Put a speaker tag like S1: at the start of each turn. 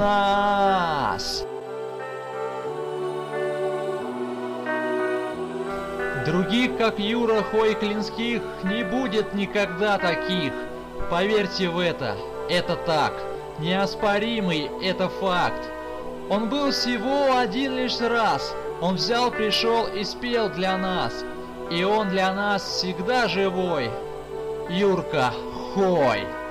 S1: нас. Других, как Юра Хой-Клинских, не будет никогда таких. Поверьте в это так. Неоспоримый это факт. Он был всего один лишь раз. Он взял, пришел и спел для нас. И он для нас всегда живой. Юрка Хой.